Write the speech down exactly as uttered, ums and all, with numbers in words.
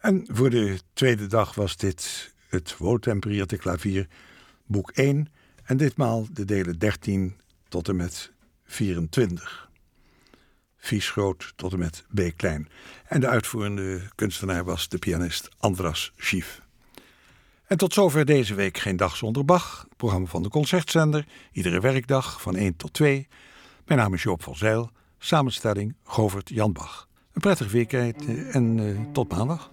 En voor de tweede dag was dit het Wohltemperierte Klavier, boek één. En ditmaal de delen dertien tot en met vierentwintig. Vies groot tot en met B klein. En de uitvoerende kunstenaar was de pianist Andras Schief. En tot zover deze week Geen Dag Zonder Bach. Het programma van de Concertzender. Iedere werkdag van één tot twee. Mijn naam is Joop van Zijl. Samenstelling Govert Jan Bach. Een prettig weekend en uh, tot maandag.